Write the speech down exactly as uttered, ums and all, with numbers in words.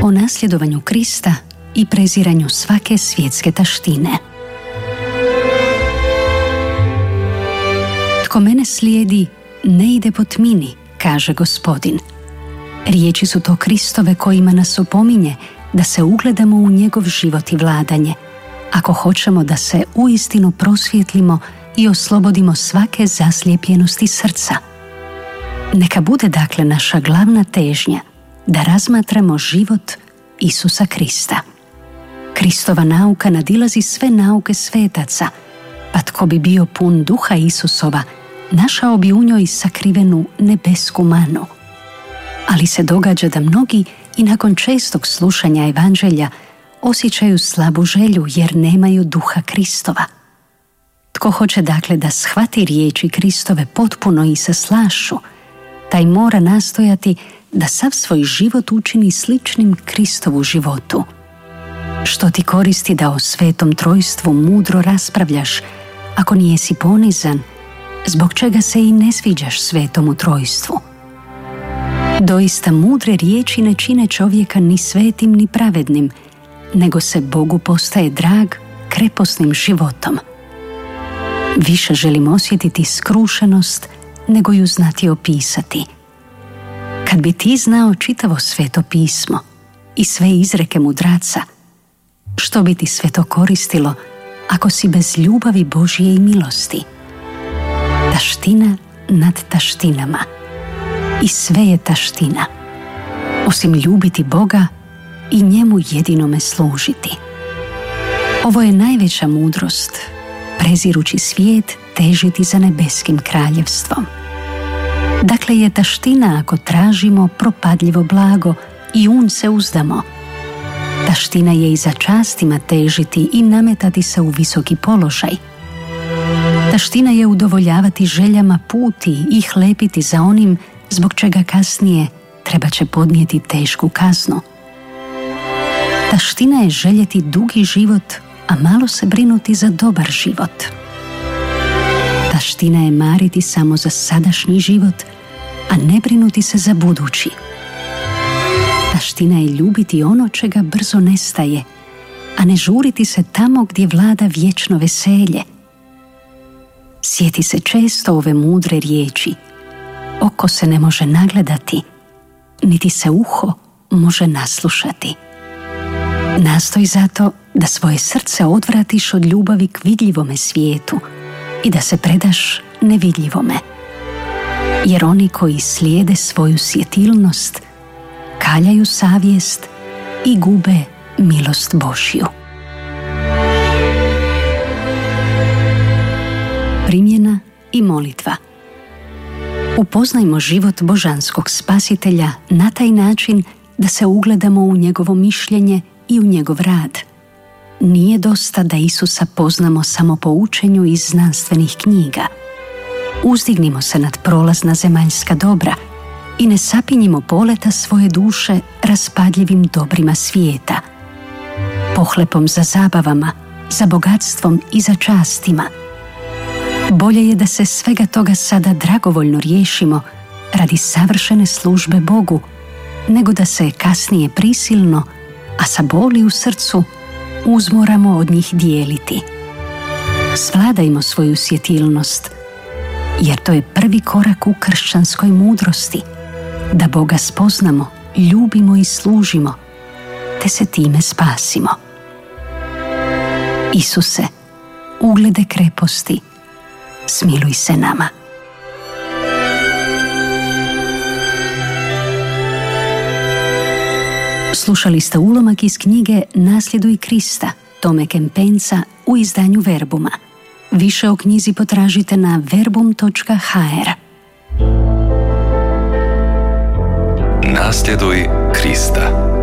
o nasljedovanju Krista i preziranju svake svjetske taštine. Tko mene slijedi, ne ide po tmini, kaže Gospodin. Riječi su to Kristove kojima nas opominje da se ugledamo u njegov život i vladanje, ako hoćemo da se uistinu prosvjetlimo i oslobodimo svake zaslijepljenosti srca. Neka bude dakle naša glavna težnja da razmatramo život Isusa Krista. Kristova nauka nadilazi sve nauke svetaca, pa tko bi bio pun duha Isusova, našao bi u njoj sakrivenu nebesku manu. Ali se događa da mnogi i nakon čestog slušanja evanđelja osjećaju slabu želju jer nemaju duha Kristova. Tko hoće dakle da shvati riječi Kristove potpuno i sa slašću, taj mora nastojati da sav svoj život učini sličnim Kristovu životu. Što ti koristi da o Svetom Trojstvu mudro raspravljaš, ako nijesi ponizan, zbog čega se i ne sviđaš Svetomu Trojstvu? Doista mudre riječi ne čine čovjeka ni svetim ni pravednim, nego se Bogu postaje drag kreposnim životom. Više želim osjetiti skrušenost nego ju znati opisati. Kad bi ti znao čitavo Sveto pismo i sve izreke mudraca, što bi ti sve to koristilo ako si bez ljubavi Božje i milosti? Taština nad taštinama. I sve je taština, osim ljubiti Boga i njemu jedinome služiti. Ovo je najveća mudrost, prezirući svijet težiti za nebeskim kraljevstvom. Dakle je taština ako tražimo propadljivo blago i un se uzdamo. Taština je i za častima težiti i nametati se u visoki položaj. Taština je udovoljavati željama puti i hlepiti za onim zbog čega kasnije treba će podnijeti tešku kaznu. Taština je željeti dugi život, a malo se brinuti za dobar život. Taština je mariti samo za sadašnji život, a ne brinuti se za budući. Taština je ljubiti ono čega brzo nestaje, a ne žuriti se tamo gdje vlada vječno veselje. Sjeti se često ove mudre riječi: oko se ne može nagledati, niti se uho može naslušati. Nastoj zato da svoje srce odvratiš od ljubavi k vidljivome svijetu i da se predaš nevidljivome. Jer oni koji slijede svoju sjetilnost kaljaju savjest i gube milost Božju. Primjena i molitva. Upoznajmo život božanskog spasitelja na taj način da se ugledamo u njegovo mišljenje i u njegov rad. Nije dosta da Isusa poznamo samo po učenju iz znanstvenih knjiga. Uzdignimo se nad prolazna zemaljska dobra i ne sapinjimo poleta svoje duše raspadljivim dobrima svijeta, pohlepom za zabavama, za bogatstvom i za častima. Bolje je da se svega toga sada dragovoljno riješimo radi savršene službe Bogu, nego da se kasnije prisilno, a sa boli u srcu, uzmoramo od njih dijeliti. Svladajmo svoju sjetilnost, jer to je prvi korak u kršćanskoj mudrosti, da Boga spoznamo, ljubimo i služimo, te se time spasimo. Isuse, uglede kreposti, smiluj se nama. Slušali ste ulomak iz knjige Nasljeduj Krista, Tome Kempensa u izdanju Verbuma. Više o knjizi potražite na verbum točka ha er. Nasljeduj Krista.